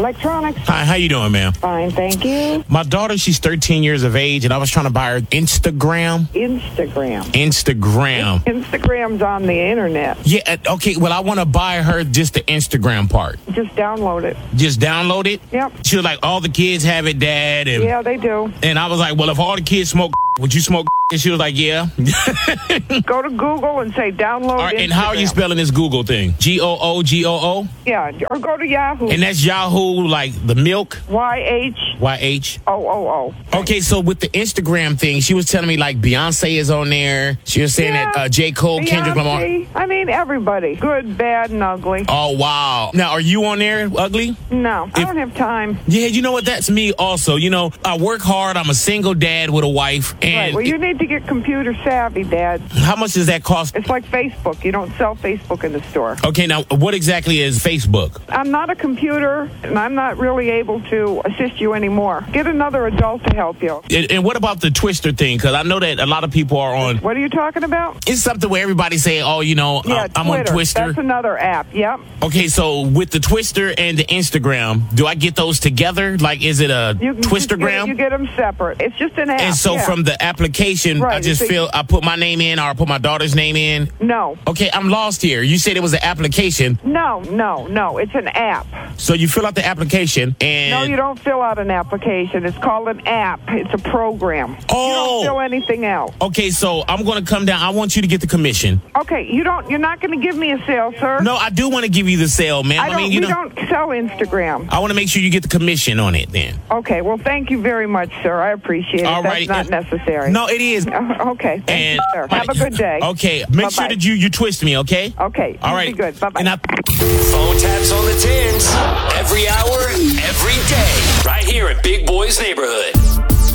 Electronics. Hi, how you doing, ma'am? Fine, thank you. My daughter, she's 13 years of age, and I was trying to buy her Instagram. Instagram. Instagram's on the internet. Yeah, okay, well, I want to buy her just the Instagram part. Just download it. Just download it? Yep. She was like, all the kids have it, Dad. And, yeah, they do. And I was like, well, if all the kids smoke, would you smoke? And she was like, yeah. Go to Google and say download. All right, and how are you spelling this Google thing? Googoo? Yeah, or go to Yahoo. And that's Yahoo, like the milk? YHOOO. Okay, so with the Instagram thing, she was telling me like Beyonce is on there. She was saying that J. Cole, Beyonce, Kendrick Lamar. I mean, everybody. Good, bad, and ugly. Oh, wow. Now, are you on there, Ugly? No, I don't have time. Yeah, you know what? That's me also. You know, I work hard. I'm a single dad with a wife. And right, well, you need to get computer savvy, Dad. How much does that cost? It's like Facebook. You don't sell Facebook in the store. Okay, now, what exactly is Facebook? I'm not a computer, and I'm not really able to assist you anymore. Get another adult to help you. And what about the Twister thing? Because I know that a lot of people are on. What are you talking about? It's something where everybody say, oh, you know, I'm on Twister. That's another app, yep. Okay, so with the Twister and the Instagram, do I get those together? Like, is it a Twistergram? You get them separate. It's just an app. And so from the application, I just I put my name in or I put my daughter's name in? No. Okay, I'm lost here. You said it was an application. No. It's an app. So you fill out the application and... No, you don't fill out an application. It's called an app. It's a program. Oh. You don't fill anything out. Okay, so I'm going to come down. I want you to get the commission. Okay, you're not going to give me a sale, sir. No, I do want to give you the sale, ma'am. We don't sell Instagram. I want to make sure you get the commission on it then. Okay, well, thank you very much, sir. I appreciate it. All That's not necessary. No, it is. Okay, thank you, sir. Have a good day. Okay, make sure that you twist me, okay? Okay, all right. Be good. Bye-bye. Phone taps on the tins. Every hour, every day. Right here in Big Boy's Neighborhood.